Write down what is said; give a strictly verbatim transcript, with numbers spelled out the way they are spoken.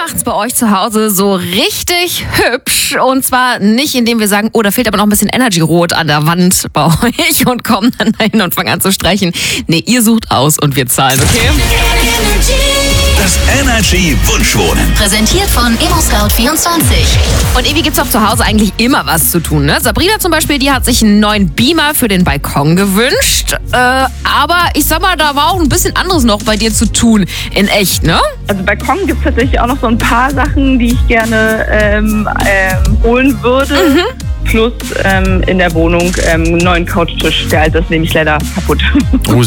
macht's bei euch zu Hause so richtig hübsch. Und zwar nicht, indem wir sagen, oh, da fehlt aber noch ein bisschen Energy-Rot an der Wand bei euch und kommen dann dahin und fangen an zu streichen. Nee, ihr sucht aus und wir zahlen, okay? Das Energy Wunschwohnen. Präsentiert von ImmoScout vierundzwanzig. Und irgendwie gibt's auch zu Hause eigentlich immer was zu tun, ne? Sabrina zum Beispiel, die hat sich einen neuen Beamer für den Balkon gewünscht. Äh, aber ich sag mal, da war auch ein bisschen anderes noch bei dir zu tun. In echt, ne? Also Balkon gibt es tatsächlich auch noch so ein paar Sachen, die ich gerne ähm, ähm, holen würde. Mhm. Plus ähm, in der Wohnung ähm, einen neuen Couchtisch. Der alte ist nämlich leider kaputt. Oh,